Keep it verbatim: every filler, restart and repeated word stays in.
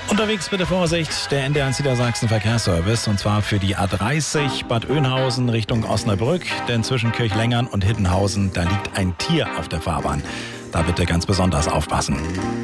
Unterwegs bitte Vorsicht, der N D R eins Niedersachsen Verkehrsservice, und zwar für die A dreißig Bad Oeynhausen Richtung Osnabrück, denn zwischen Kirchlengern und Hittenhausen, da liegt ein Tier auf der Fahrbahn. Da bitte ganz besonders aufpassen.